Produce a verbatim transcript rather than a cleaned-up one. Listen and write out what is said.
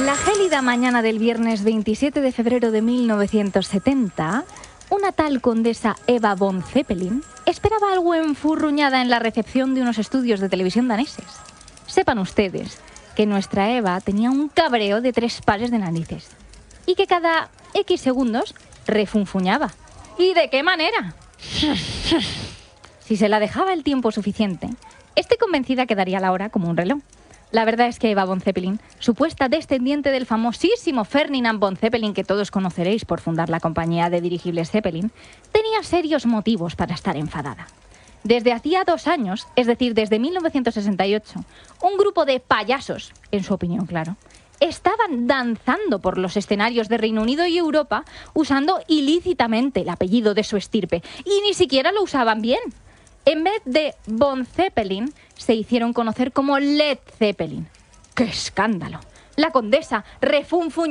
La gélida mañana del viernes veintisiete de febrero de mil novecientos setenta, una tal condesa Eva von Zeppelin esperaba algo enfurruñada en la recepción de unos estudios de televisión daneses. Sepan ustedes que nuestra Eva tenía un cabreo de tres pares de narices y que cada X segundos refunfuñaba. ¿Y de qué manera? Si se la dejaba el tiempo suficiente, estoy convencida que daría la hora como un reloj. La verdad es que Eva von Zeppelin, supuesta descendiente del famosísimo Ferdinand von Zeppelin que todos conoceréis por fundar la compañía de dirigibles Zeppelin, tenía serios motivos para estar enfadada. Desde hacía dos años, es decir, desde mil novecientos sesenta y ocho, un grupo de payasos, en su opinión, claro, estaban danzando por los escenarios de Reino Unido y Europa usando ilícitamente el apellido de su estirpe, y ni siquiera lo usaban bien. En vez de Von Zeppelin, se hicieron conocer como Led Zeppelin. ¡Qué escándalo! La condesa refunfuñó